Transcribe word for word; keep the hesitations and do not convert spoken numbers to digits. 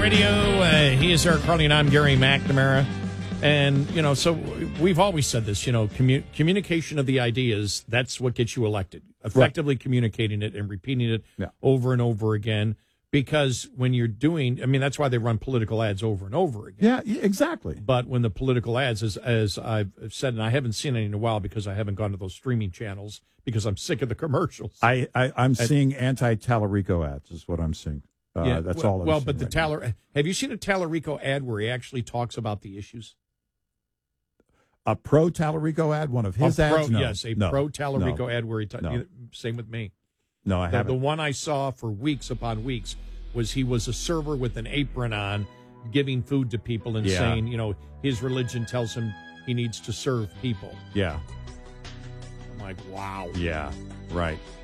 Radio. Uh, he is Eric Carly, and I'm Gary McNamara. And, you know, so we've always said this, you know, commu- communication of the ideas, that's what gets you elected. Effectively right. Communicating it and repeating it yeah. over and over again. Because when you're doing, I mean, that's why they run political ads over and over again. Yeah, exactly. But when the political ads, as, as I've said, and I haven't seen any in a while because I haven't gone to those streaming channels because I'm sick of the commercials. I, I, I'm and, seeing anti-Tallarico ads is what I'm seeing. Uh, yeah, that's well, all I'm Well, seeing but the right Taller, now. Have you seen a Tallarico ad where he actually talks about the issues? A pro-Tallarico ad? One of his a pro, ads? No. Yes, a no. pro-Tallarico no. ad where he talks. No. Same with me. No, I the, haven't. The one I saw for weeks upon weeks was he was a server with an apron on giving food to people and yeah. saying, you know, his religion tells him he needs to serve people. Yeah. I'm like, wow. Yeah, right.